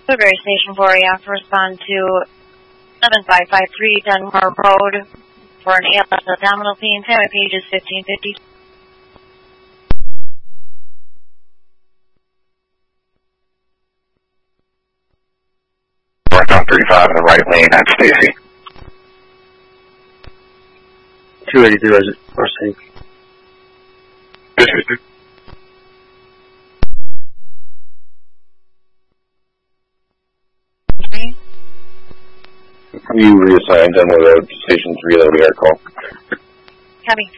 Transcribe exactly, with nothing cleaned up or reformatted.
Woodbury Station four A F, respond to seven five five three Dunmore Road for an A L S abdominal pain. Family page is fifteen fifty. Northbound thirty-five in the right lane, that's Stacy. two eighty-two exit, or safe. You reassigned Dunmore Road to Station three, that'll be our call. Copy.